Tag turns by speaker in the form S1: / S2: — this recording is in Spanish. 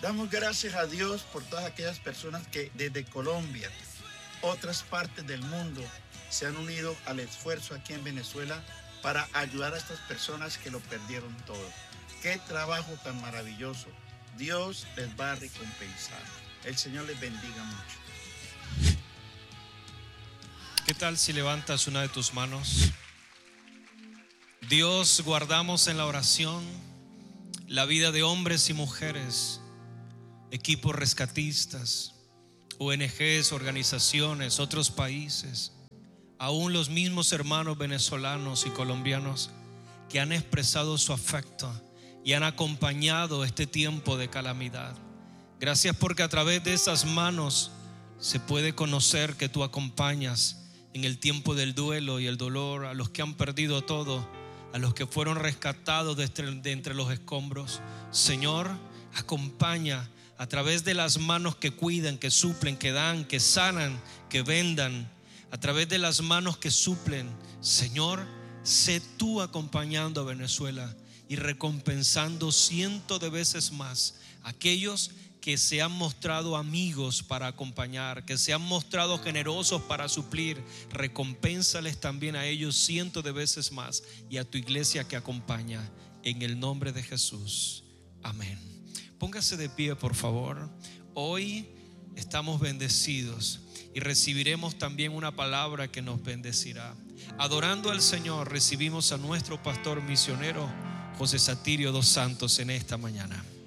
S1: Damos gracias a Dios por todas aquellas personas que desde Colombia, otras partes del mundo, se han unido al esfuerzo aquí en Venezuela para ayudar a estas personas que lo perdieron todo. ¡Qué trabajo tan maravilloso! Dios les va a recompensar. El Señor les bendiga mucho.
S2: ¿Qué tal si levantas una de tus manos? Dios, guardamos en la oración la vida de hombres y mujeres, equipos rescatistas, ONGs, organizaciones, otros países, aún los mismos hermanos venezolanos y colombianos que han expresado su afecto y han acompañado este tiempo de calamidad. Gracias porque a través de esas manos se puede conocer que tú acompañas en el tiempo del duelo y el dolor a los que han perdido todo, a los que fueron rescatados de entre los escombros. Señor, acompaña a través de las manos que cuidan, que suplen, que dan, que sanan, que vendan, a través de las manos que suplen. Señor, sé tú acompañando a Venezuela y recompensando cientos de veces más a aquellos que se han mostrado amigos para acompañar, que se han mostrado generosos para suplir. Recompénsales también a ellos cientos de veces más, y a tu iglesia que acompaña, en el nombre de Jesús. Amén. Póngase de pie, por favor. Hoy estamos bendecidos y recibiremos también una palabra que nos bendecirá. Adorando al Señor, recibimos a nuestro pastor misionero José Satirio dos Santos en esta mañana.